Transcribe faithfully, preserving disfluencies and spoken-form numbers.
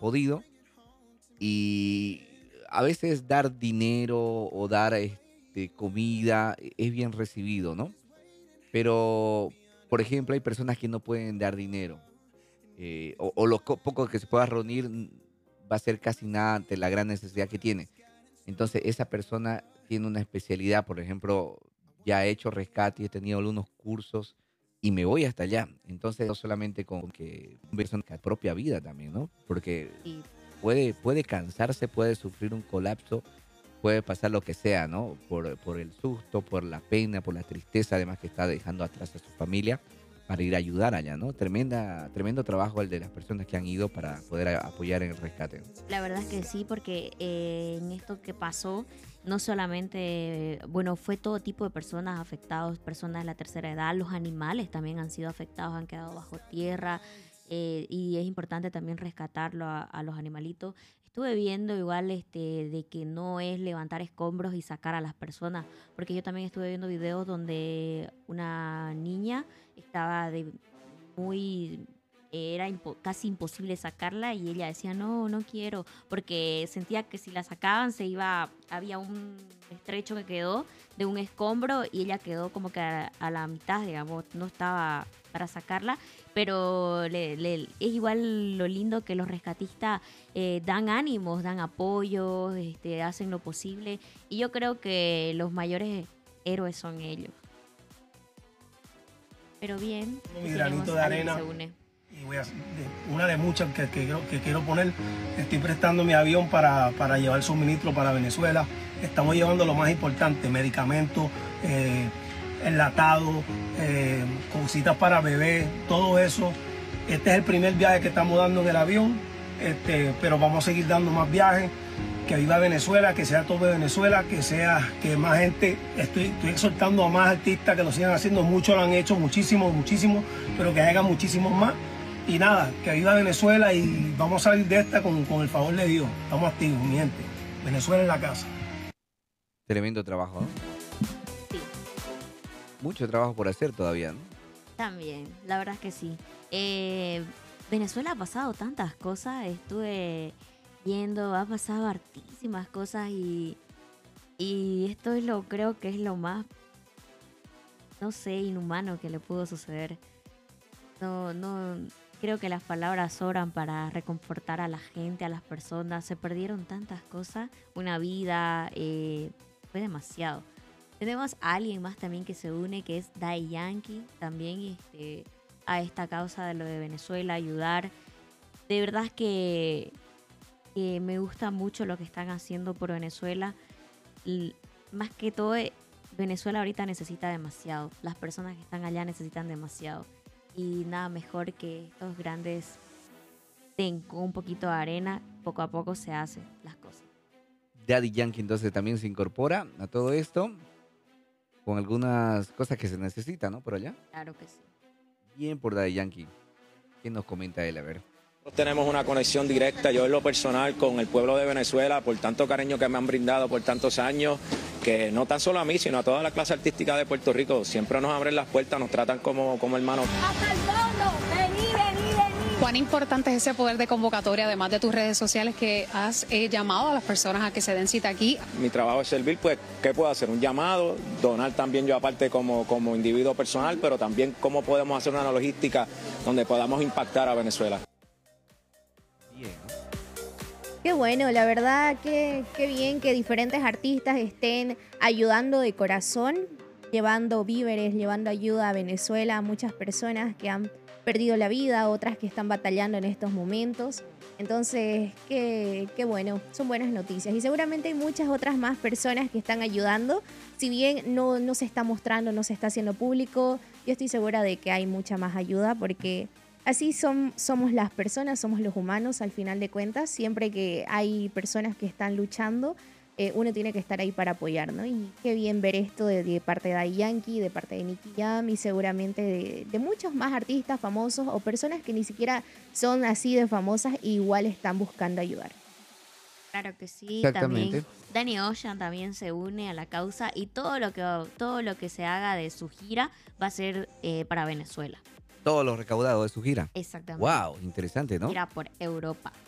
podido. Y a veces dar dinero o dar este, comida e- es bien recibido, ¿no? Pero, por ejemplo, hay personas que no pueden dar dinero. Eh, o, o lo co- poco que se pueda reunir mm, va a ser casi nada ante la gran necesidad que tiene. Entonces, esa persona tiene una especialidad, por ejemplo, ya he hecho rescate, he tenido algunos cursos y me voy hasta allá. Entonces, no solamente con que una persona que propia vida también, ¿no? Porque Y puede, puede cansarse, puede sufrir un colapso, puede pasar lo que sea, ¿no? Por, por el susto, por la pena, por la tristeza, además que está dejando atrás a su familia para ir a ayudar allá, ¿no? Tremenda, tremendo trabajo el de las personas que han ido para poder a- apoyar en el rescate. la verdad es que sí, porque eh, en esto que pasó, no solamente, bueno, fue todo tipo de personas afectadas, personas de la tercera edad, los animales también han sido afectados, han quedado bajo tierra, eh, y es importante también rescatarlo a, a los animalitos. Estuve viendo igual este, de que no es levantar escombros y sacar a las personas, porque yo también estuve viendo videos donde una niña estaba de muy era impo- casi imposible sacarla y ella decía no, no quiero, porque sentía que si la sacaban se iba, había un estrecho que quedó de un escombro y ella quedó como que a, a la mitad, digamos, no estaba para sacarla, pero le- le- es igual lo lindo que los rescatistas eh, dan ánimos, dan apoyo, este, hacen lo posible y yo creo que los mayores héroes son ellos. Pero bien, Mi aquí granito tenemos de a alguien que arena se une. y voy a, de- una de muchas que, que quiero, que quiero poner. Estoy prestando mi avión para, para llevar suministro para Venezuela. Estamos llevando lo más importante, medicamentos, eh, enlatados, eh, cositas para bebé, todo eso. Este es el primer viaje que estamos dando en el avión, este, pero vamos a seguir dando más viajes. Que viva Venezuela, que sea todo de Venezuela, que sea que más gente, estoy, estoy exhortando a más artistas que lo sigan haciendo, muchos lo han hecho, muchísimos, muchísimos, pero que hagan muchísimos más. Y nada, que viva Venezuela y vamos a salir de esta con, con el favor de Dios. Estamos activos, mi gente. Venezuela en la casa. Tremendo trabajo, ¿no? Sí, Mucho trabajo por hacer todavía, ¿no? también, la verdad es que sí. Eh, Venezuela ha pasado tantas cosas, estuve viendo, ha pasado hartísimas cosas y, y esto es lo, creo que es lo más, no sé, inhumano que le pudo suceder. No, no, creo que las palabras sobran para reconfortar a la gente, a las personas. Se perdieron tantas cosas, una vida, eh, fue demasiado. Tenemos a alguien más también que se une, que es Daddy Yankee, también este, a esta causa de lo de Venezuela, ayudar. De verdad que, que me gusta mucho lo que están haciendo por Venezuela. L- Más que todo, eh, Venezuela ahorita necesita demasiado. Las personas que están allá necesitan demasiado. Y nada mejor que estos grandes den con un poquito de arena, poco a poco se hacen las cosas. Daddy Yankee entonces también se incorpora a todo esto con algunas cosas que se necesitan, ¿no? Por allá. Claro que sí. Bien por Daddy Yankee. ¿Qué nos comenta él? A ver. Nosotros tenemos una conexión directa, yo en lo personal, con el pueblo de Venezuela, por tanto cariño que me han brindado por tantos años, que no tan solo a mí, sino a toda la clase artística de Puerto Rico, siempre nos abren las puertas, nos tratan como, como hermanos. Hasta el fondo, vení, vení, vení. ¿Cuán importante es ese poder de convocatoria, además de tus redes sociales, que has eh, llamado a las personas a que se den cita aquí? Mi trabajo es servir, pues, ¿qué puedo hacer? Un llamado, donar también yo aparte como, como individuo personal, pero también cómo podemos hacer una logística donde podamos impactar a Venezuela. Bien, ¿no? Qué bueno, la verdad, qué, qué bien que diferentes artistas estén ayudando de corazón, llevando víveres, llevando ayuda a Venezuela, a muchas personas que han perdido la vida, otras que están batallando en estos momentos. Entonces, qué, qué bueno, son buenas noticias. Y seguramente hay muchas otras más personas que están ayudando. Si bien no, no se está mostrando, no se está haciendo público, yo estoy segura de que hay mucha más ayuda porque así son, somos las personas, somos los humanos al final de cuentas. Siempre que hay personas que están luchando, eh, uno tiene que estar ahí para apoyar, ¿no? Y qué bien ver esto de, de parte de Daddy Yankee, de parte de Nicky Jam y seguramente de, de muchos más artistas famosos o personas que ni siquiera son así de famosas e igual están buscando ayudar. Claro que sí, Exactamente. también Danny Ocean también se une a la causa y todo lo que todo lo que se haga de su gira va a ser eh, para Venezuela. Todo lo recaudado de su gira. Exactamente. Wow, interesante, ¿no? Gira por Europa.